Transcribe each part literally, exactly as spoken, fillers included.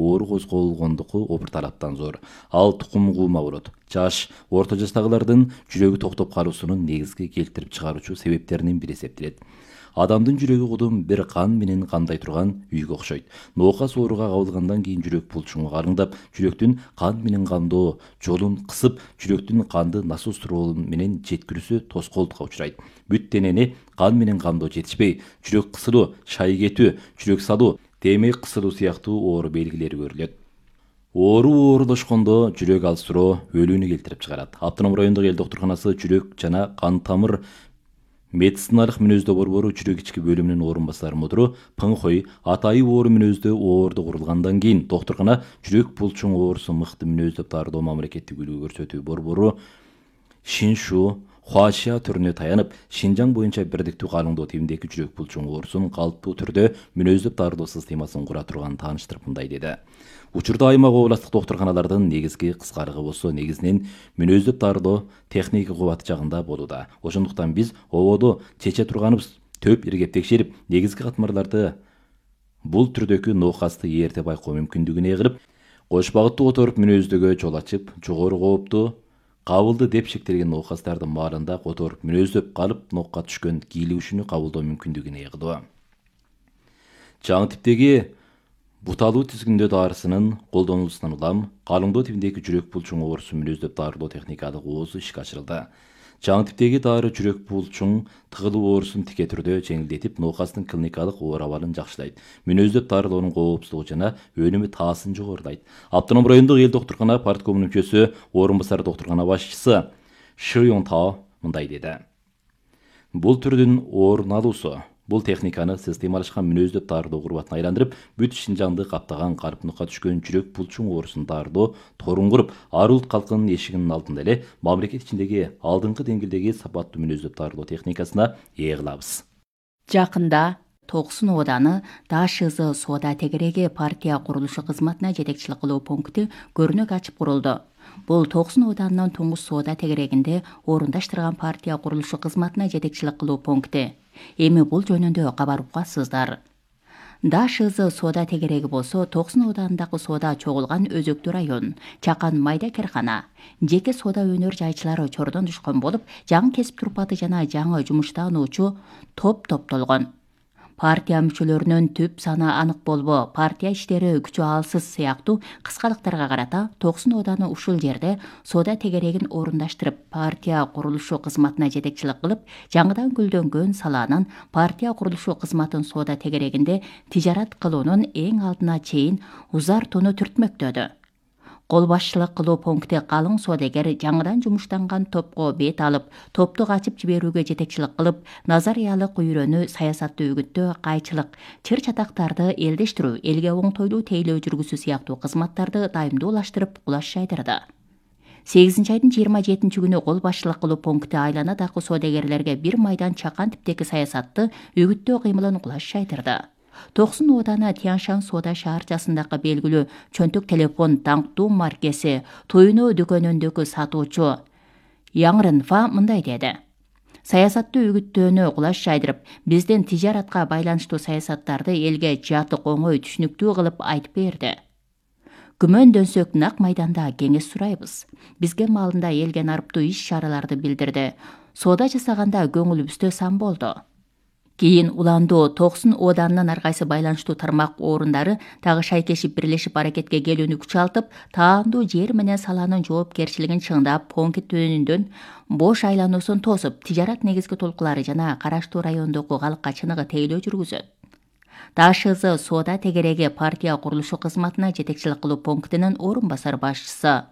оору козголгондугу обур тараптан зор. Ал тукум куума болот. Жаш, орто жаштагылардын жүрөгү токтоп калуусунун негизги келтирип чыгаруучу себептеринин бири эсептелет. Адамдын жүрөгү кудум бир кан менен кандай турган үйгө окшойт. Ноокас ооруга кабылгандан кийин жүрөк булчуңу карыңдап, жүрөктүн кан менен кандоо жолун кысып, жүрөктүн канды насостуруу менен жеткирүүсү тоскоолдукка учурайт. Бүт денени кан менен кандоо жетишпей, жүрөк кысылуу, шай кетүү, жүрөк салуу, темек кысылуу сыяктуу оору белгилери көрүлөт. Оору оорулашкондо жүрөк алыстыроо өлүүнү келтирип чыгарат. Автоном райондук эл доктурканасы жүрөк жана кан тамыр медициналык мүнөздө борбору жүрөк ички бөлүмүнүн орун басары мудуру Пыңхой атайы оору мүнөздө оорду курулгандан кийин доктуркана жүрөк булчуң оорусу мыкты мүнөздөп дарылоо мамлекеттик үлгү көрсөтүү борбору Шиншу Хуашия түрүнө таянып, Шинжаң боюнча бирдиктүү калыңдоо тибиндеги жүрөк булчуң оорусун калыптуу түрдө мүнөздөп дарылоо системасын кура турган тааныштырып мындай деди. Учурда аймак областык доктурканалардын негизги кыскарыгы болсо негизинен мүнөздөп дарылоо техника кубаты жагында болууда. Ошондуктан биз ободо чече турганыбыз төп иргеп текшерип, негизги катмарларды бул түрдөгү ноокасты эрте байкоо мүмкүндүгүнө кылып, кош багыттуу которуп мүнөздөгө жол ачып, жогору кооптуу кабылды деп шектелген ноокастардын маалында которуп мүнөздөп калып нокка түшкөн кийлигишүүнү кабылдоо мүмкүндүгүнө кылуу. Жаңы типтеги буталуу тизгиндөө дарысынын колдонулуусунан улам калыңдоо тибиндеги жүрөк булчуң оорусун мүнөздөп дарылоо техникалык оозу ишке ашырылды. Жаңы типтеги дары жүрөк булчуң тыгылуу оорусун тике түрдө жеңилдетип, ноокастын клиникалык оор абалын жакшылайт. Мүнөздөп дарылоонун коопсуздугу жана өнүмү таасын жогорулайт. Автоном райондук эл доктуркана парткомунун мүчөсү, орун басары доктуркана башчысы Шы Йонтао мындай деди. Бул түрдүн орун алуусу бул техниканы системалашкан мүнөздөп дарылоо курбатына айландырып, бүт Шинжаңды каптаган карып нукка түшкөн жүрөк булчуң оорусун дарылоо торун куруп, ар улут калкынын эшигинин алдында эле мамлекет ичиндеги алдыңкы деңгээлдеги сапаттуу мүнөздөп дарылоо техникасына ээ кылабыз. Жакында Токсон ооданы Дашызы соода тегереги партия курулушу кызматына жетекчилик кылуу пункти көрүнөк ачып курулду. Бул Токсон ооданынын туңгуч соода тегерегинде орундаштырган партия курулушу кызматына жетекчилик кылуу пункти. Эми бул жөнүндө кабар уккансыздар. Дашызы соода тегереги болсо Токсон ооданындагы соода чогулган өзөктүү район, чакан майда керкана, жеке соода өнөр жайчылары чордон түшкөн болуп, жаңы кесип турпаты жана жаңы жумуштануучу топ топтолгон. Партия мүчөлөрүнүн түп саны анык болбо, партия иштери күчү алсыз сыяктуу кыскалыктарга карата Токсон ооданы ушул жерде соода тегерегин орундаштырып, партия курулушу кызматына жетекчилик кылып, жаңыдан гүлдөнгөн салаанын партия курулушу кызматын соода тегерегинде тижарат кылуунун эң алдына чейин узартууну түртмөктөдү. Кол башчылык кылуу пункти калың соодагер жаңыдан жумуштанган топко бет алып, топту качып жиберүүгө жетекчилик кылып, назариялык үйрөнүү, саясатты үгүттөө, кайчылык, чыр чатактарды элдештирүү, элге оңтойлуу тейлөө жүргүзүү сыяктуу кызматтарды дайымдуулаштырып, кулаш жайдырды. сегизинчи айдын жыйырма жетинчи күнү кол башчылык кылуу пункти айланадагы соодагерлерге бир майдан чакан типтеги саясатты үгүттөө кыймылын кулаш жайдырды. Токсон ооданы Тяншан соода шаарчасындагы белгилүү чөнтөк телефон таңктуу маркеси Туйну дүкөнүндөгү сатуучу Яңрынфа мындай деди. Саясатты үгүттөөнү кулаш жайдырып, биздин тижаратка байланыштуу саясаттарды элге жатык оңой түшүнүктүү кылып айтып берди. Күмөндөнсөк нак майданда кеңеш сурайбыз. Бизге маалында элге нарыптуу иш чараларды билдирди. Соода жасаганда көңүлүбүздө сан болду. Кийин уландуу Токсон ооданынын ар кайсы байланыштуу тармак орундары дагы шайкешип бирлешип аракетке келүүнү күчалтып, таандуу жер менен салаанын жоопкерчилигин чыңдап, пункт өнүндөн бош айлануусун тосуп, тижарат негизги толкулары жана караштуу райондогу калкка чыныгы тейлөө жүргүзөт. Дашызы соода тегереги партия курулушу кызматына жетекчилик кылуу пунктинин орун басар башчысы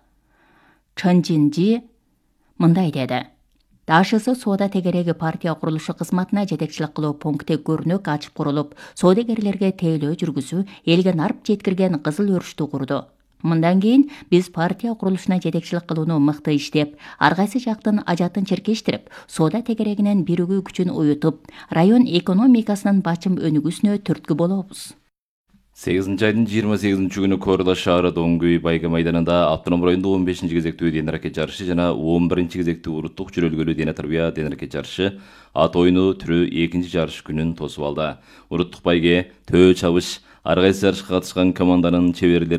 Чын Жинжи мындай деди. Дашызы соода тегереги партия курулушу кызматына жетекчилик кылуу пункти көрүнөк ачып курулуп, соодагерлерге тейлөө жүргүзүү, элге нарып жеткирген кызыл өрүштү курду. Мындан кийин биз партия курулушуна жетекчилик кылууну мыкты иштеп, ар кайсы жактын ажатын чиркештирип, соода тегерегинин биригүү күчүн уютуп, район экономикасынын бачым өнүгүүсүнө түрткү болобуз. сегизинчи айдын жыйырма сегизинчи күнү Корла шаары Доңгүй Байга майданында автоном райондук он бешинчи кезектүү ден аракет жарышы жана он биринчи кезектүү уруттук жүрөлгөлүү дене тарбия ден аракет жарышы ат оюну түрү экинчи жарыш күнүн тосуп алды. Уруттук байге, төө чабыш, ар кайсы жарышка катышкан команданын чеберлери